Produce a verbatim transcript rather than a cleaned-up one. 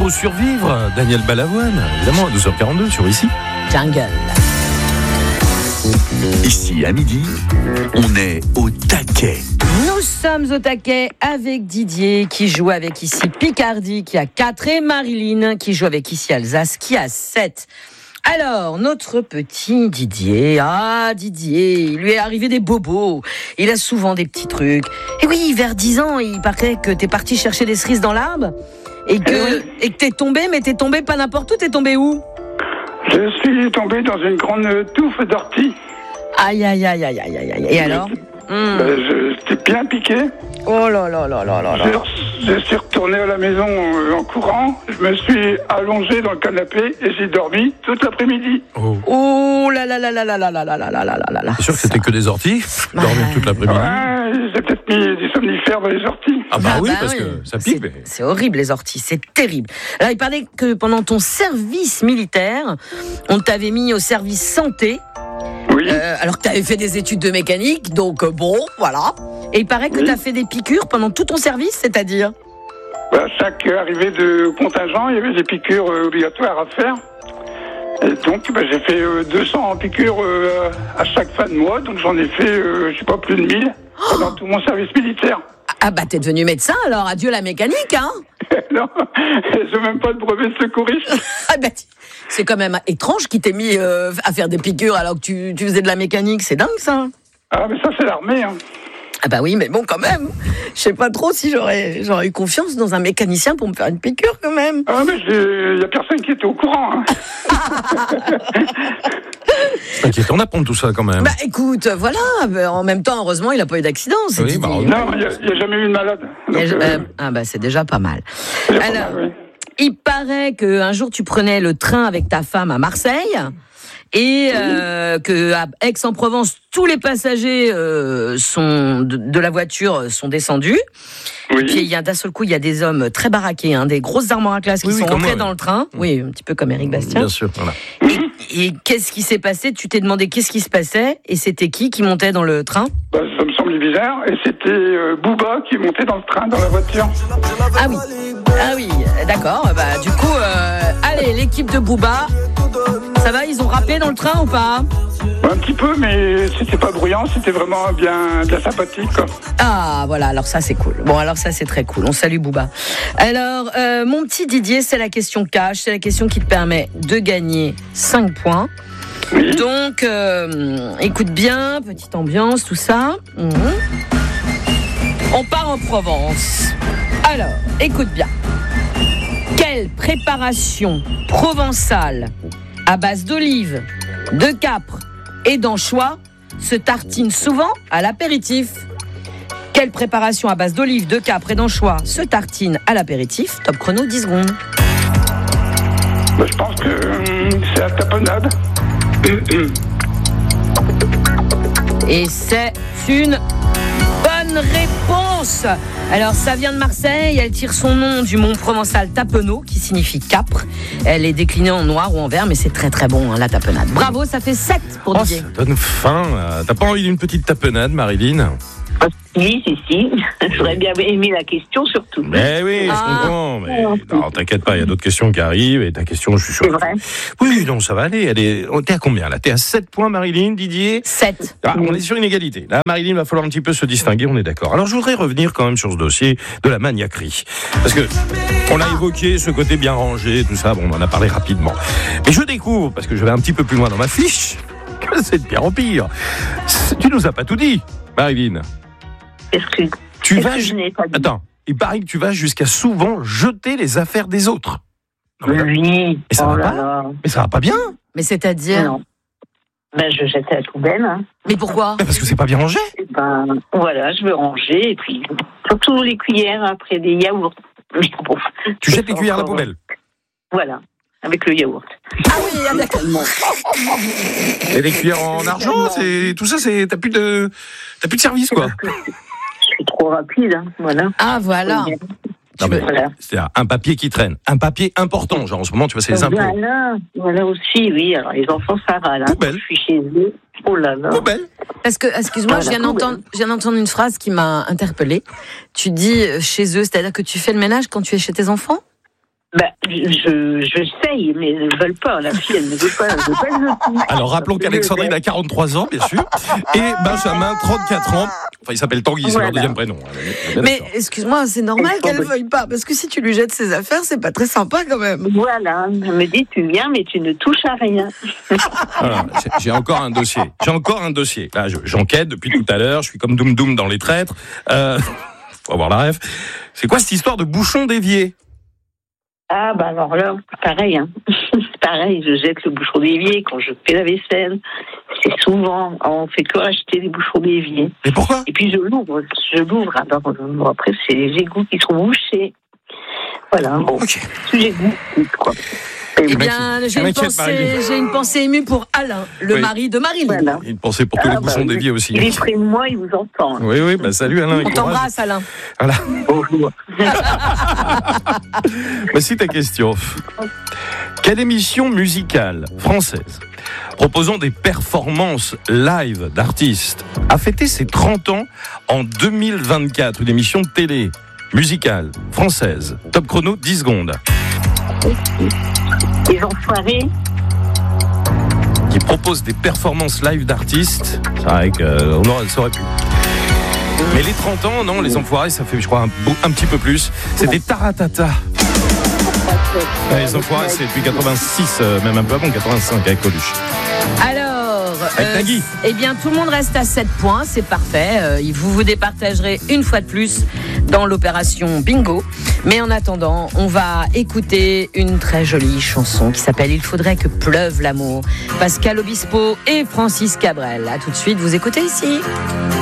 ou survivre, Daniel Balavoine, évidemment, à douze heures quarante-deux sur Ici. Jungle. Ici, à midi, on est au taquet. Nous sommes au taquet avec Didier qui joue avec ici Picardie qui a quatre et Marilyn qui joue avec ici Alsace qui a sept. Alors, notre petit Didier, ah Didier, il lui est arrivé des bobos, il a souvent des petits trucs. Et oui, vers dix ans, il paraît que t'es parti chercher des cerises dans l'arbre et que, oui. et que t'es tombé, mais t'es tombé pas n'importe où, t'es tombé où? Je suis tombé dans une grande touffe d'orties. Aïe, aïe, aïe, aïe, aïe, aïe, et alors mmh. ben, je, J'étais bien piqué. Oh là là là là là là. Je, je suis retourné à la maison en, en courant, je me suis allongé dans le canapé et j'ai dormi toute l'après-midi. Oh, oh là là là là là là là là là là là là là. C'est sûr que c'était que des orties, dormir toute l'après-midi. Ouais, j'ai peut-être mis des somnifères dans les orties. Ah bah, ah bah oui, bah parce oui. que ça pique. C'est, mais... c'est horrible les orties, c'est terrible. Alors il parlait que pendant ton service militaire, on t'avait mis au service santé. Oui. Euh, alors que tu avais fait des études de mécanique, donc euh, bon, voilà. Et il paraît que oui. tu as fait des piqûres pendant tout ton service, c'est-à-dire bah, chaque arrivée de contingent, il y avait des piqûres euh, obligatoires à faire. Et donc, bah, j'ai fait euh, deux cents piqûres euh, à chaque fin de mois, donc j'en ai fait, euh, je sais pas, plus de mille pendant oh tout mon service militaire. Ah bah t'es devenu médecin, alors adieu la mécanique, hein. Non, j'ai même pas de brevet de secouriste. Ah bah, c'est quand même étrange qu'il t'ait mis euh, à faire des piqûres alors que tu, tu faisais de la mécanique, c'est dingue ça. Ah mais ça c'est l'armée, hein. Ah bah oui, mais bon quand même, je sais pas trop si j'aurais, j'aurais eu confiance dans un mécanicien pour me faire une piqûre quand même. Ah mais il y a personne qui était au courant, hein. C'est inquiétant d'apprendre tout ça quand même. Bah écoute, voilà, en même temps, heureusement, il n'a pas eu d'accident. C'est oui, bah, non, il n'y a, a jamais eu de malade. Donc, a, euh, euh, ah bah c'est déjà pas mal. Alors, pas mal, oui. Il paraît qu'un jour tu prenais le train avec ta femme à Marseille et euh, que à Aix-en-Provence tous les passagers euh, sont de, de la voiture sont descendus. Oui. Et puis il y a d'un seul coup il y a des hommes très baraqués, hein, des grosses armoires à glace qui oui, sont oui, rentrés dans le train. Oui, un petit peu comme Éric Bastien. Bien sûr. Voilà. Et, et qu'est-ce qui s'est passé? Tu t'es demandé qu'est-ce qui se passait et c'était qui qui montait dans le train? Bah, ça me semblait bizarre et c'était euh, Booba qui montait dans le train, dans la voiture. Ah oui, ah oui, d'accord. Bah du coup, euh, allez, l'équipe de Booba, ça va? Ils ont rappé dans le train ou pas? Un petit peu, mais c'était pas bruyant, c'était vraiment bien, bien sympathique, quoi. Ah, voilà, alors ça c'est cool. Bon, alors ça c'est très cool. On salue Booba. Alors, euh, mon petit Didier, c'est la question cash, c'est la question qui te permet de gagner cinq points. Oui. Donc, euh, écoute bien, petite ambiance, tout ça. Mmh. On part en Provence. Alors, écoute bien. Quelle préparation provençale à base d'olives, de capre et d'anchois se tartine souvent à l'apéritif? Quelle préparation à base d'olives, de capre et d'anchois se tartine à l'apéritif? Top chrono, dix secondes. Bah, je pense que euh, c'est la tapenade. Et c'est une bonne réponse. Alors ça vient de Marseille, elle tire son nom du mont provençal tapenot qui signifie capre. Elle est déclinée en noir ou en vert mais c'est très très bon, hein, la tapenade. Bravo, ça fait sept pour oh, Didier. Ça donne faim. T'as pas envie d'une petite tapenade, Marilyn? Si, si, si. J'aurais bien aimé la question, surtout. Mais oui, je Ah. comprends. Mais non, t'inquiète pas, il y a d'autres questions qui arrivent. Et ta question, je suis sûr. C'est vrai. Oui, non, ça va aller. Elle est... T'es à combien, là? T'es à sept points, Marilyn, Didier? sept. Ah, on est sur une égalité. Là, Marilyn, va falloir un petit peu se distinguer, on est d'accord. Alors, je voudrais revenir quand même sur ce dossier de la maniaquerie. Parce que on a évoqué ce côté bien rangé, tout ça. Bon, on en a parlé rapidement. Mais je découvre, parce que je vais un petit peu plus loin dans ma fiche, que c'est de pire en pire. Tu nous as pas tout dit, Marilyn. Est-ce que, tu est-ce vas... que je n'ai pas dit? Attends, il paraît que tu vas jusqu'à souvent jeter les affaires des autres. Oui. Mais ça oh va là pas là. Mais ça va pas bien. Mais c'est-à-dire? Non. Ben, je jette à la poubelle. Hein. Mais pourquoi? Mais parce que c'est pas bien rangé. Ben, voilà, je veux ranger. Et puis, surtout les cuillères après des yaourts. Mais bon, tu jettes les cuillères à la poubelle? Voilà, avec le yaourt. Ah oui, ah, d'accord. Et les cuillères en argent, c'est tout ça, c'est t'as plus de t'as plus de service, quoi. Je suis trop rapide, hein. Voilà. Ah voilà. Non, mais Voilà. c'est un papier qui traîne, un papier important. Genre en ce moment, tu vois, c'est les impôts. Voilà, voilà aussi, oui. Alors les enfants, ça va là. Poubelle. Je suis chez eux. Oh là là. Poubelle. Parce que, excuse-moi, Ah, je viens la d'entendre, je viens d'entendre une phrase qui m'a interpellée. Tu dis euh, chez eux, c'est-à-dire que tu fais le ménage quand tu es chez tes enfants? Bah, je, j'essaye, mais elles ne veulent pas. La fille, elle ne veut pas. Elle veut pas le jeter. Alors rappelons qu'Alexandrine a quarante-trois ans, bien sûr, et Benjamin, trente-quatre ans. Enfin, il s'appelle Tanguy, c'est Voilà. leur deuxième prénom. Mais excuse-moi, c'est normal qu'elle ne veuille pas, parce que si tu lui jettes ses affaires, c'est pas très sympa quand même. Voilà, elle me dit, tu viens, mais tu ne touches à rien. Voilà, j'ai- j'ai encore un dossier. J'ai encore un dossier. Là, je- j'enquête depuis tout à l'heure. Je suis comme Doum Doum dans Les Traîtres. Euh, faut avoir la ref. C'est quoi cette histoire de bouchon d'évier? Ah, bah alors là, pareil. Hein. C'est pareil, je jette le bouchon d'évier quand je fais la vaisselle. C'est souvent, on fait que acheter des bouchons d'évier. Mais pourquoi? Et puis je l'ouvre, je l'ouvre. Alors, bon, après, c'est les égouts qui sont bouchés. Voilà, bon, Ok. sujet de goût, quoi. Et Eh bon, bien, j'ai une, m'inquiète, pensée, Marie-Lou. j'ai une pensée émue pour Alain, le Oui. mari de Marie-Lou. voilà. Une pensée pour tous les Ah, bouchons bah, d'évier aussi. Il est près de moi, il vous entend. Oui, oui, bah salut Alain. et On courage. t'embrasse, Alain. Voilà. Bonjour. Voici ta question. Quelle émission musicale française proposant des performances live d'artistes a fêté ses trente ans en deux mille vingt-quatre? Une émission de télé musicale française. Top chrono, dix secondes. Les enfoirés. Qui propose des performances live d'artistes. C'est vrai qu'on aurait, ça aurait pu. Mais les trente ans, non, les enfoirés, ça fait, je crois, un, beau- un petit peu plus. C'était Taratata. Ouais, les enfoirés, c'est depuis quatre-vingt-six, euh, même un peu avant, quatre-vingt-cinq avec Coluche. Alors, Avec Nagui. eh bien, tout le monde reste à sept points, c'est parfait. Euh, vous vous départagerez une fois de plus dans l'opération Bingo. Mais en attendant, on va écouter une très jolie chanson qui s'appelle « Il faudrait que pleuve l'amour ». Pascal Obispo et Francis Cabrel. À tout de suite, vous écoutez ici.